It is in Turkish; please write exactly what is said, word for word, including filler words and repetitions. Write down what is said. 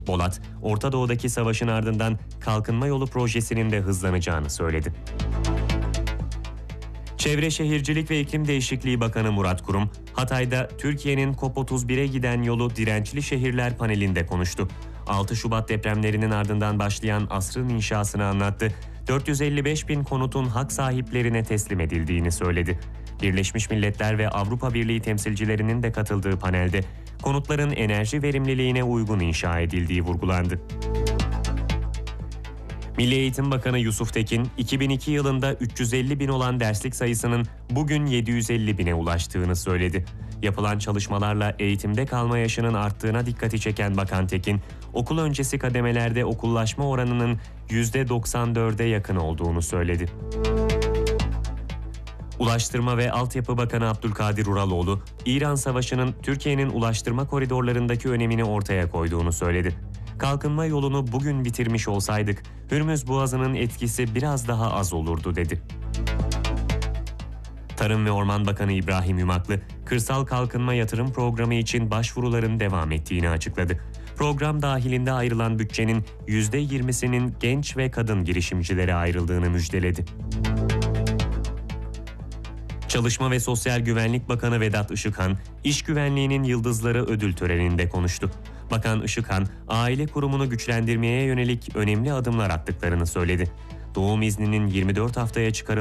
Bolat, Orta Doğu'daki savaşın ardından kalkınma yolu projesinin de hızlanacağını söyledi. Çevre Şehircilik ve İklim Değişikliği Bakanı Murat Kurum, Hatay'da Türkiye'nin COP otuz bire giden yolu Dirençli Şehirler panelinde konuştu. altı Şubat depremlerinin ardından başlayan asrın inşasını anlattı. dört yüz elli beş bin konutun hak sahiplerine teslim edildiğini söyledi. Birleşmiş Milletler ve Avrupa Birliği temsilcilerinin de katıldığı panelde konutların enerji verimliliğine uygun inşa edildiği vurgulandı. Milli Eğitim Bakanı Yusuf Tekin, iki bin iki yılında üç yüz elli bin olan derslik sayısının bugün yedi yüz elli bine ulaştığını söyledi. Yapılan çalışmalarla eğitimde kalma yaşının arttığına dikkati çeken Bakan Tekin, okul öncesi kademelerde okullaşma oranının yüzde doksan dörde yakın olduğunu söyledi. Ulaştırma ve Altyapı Bakanı Abdülkadir Uraloğlu, İran Savaşı'nın Türkiye'nin ulaştırma koridorlarındaki önemini ortaya koyduğunu söyledi. Kalkınma yolunu bugün bitirmiş olsaydık, Hürmüz Boğazı'nın etkisi biraz daha az olurdu dedi. Tarım ve Orman Bakanı İbrahim Yumaklı, Kırsal Kalkınma Yatırım Programı için başvuruların devam ettiğini açıkladı. Program dahilinde ayrılan bütçenin yüzde yirmisinin genç ve kadın girişimcilere ayrıldığını müjdeledi. Çalışma ve Sosyal Güvenlik Bakanı Vedat Işıkhan, İş Güvenliğinin Yıldızları ödül töreninde konuştu. Bakan Işıkhan, aile kurumunu güçlendirmeye yönelik önemli adımlar attıklarını söyledi. Doğum izninin yirmi dört haftaya çıkarılmasını